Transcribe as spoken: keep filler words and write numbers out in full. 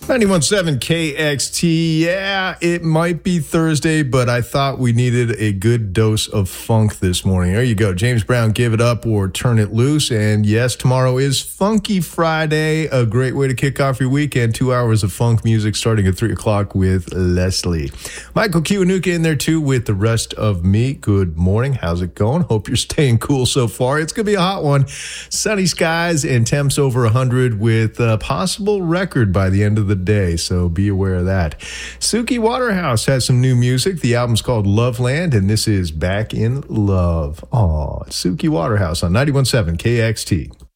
ninety-one point seven K X T. Yeah, it might be Thursday, but I thought we needed a good dose of funk this morning. There you go. James Brown, Give It Up or Turn It Loose. And yes, tomorrow is Funky Friday, a great way to kick off your weekend. Two hours of funk music starting at three o'clock with Leslie. Michael Kiwanuka in there too with the rest of me. Good morning. How's it going? Hope you're staying cool so far. It's going to be a hot one. Sunny skies and temps over one hundred with a possible record by the end of the day, so be aware of that. Suki Waterhouse has some new music. The album's called Loveland, and this is Back in Love. Aw, Suki Waterhouse on ninety-one point seven K X T.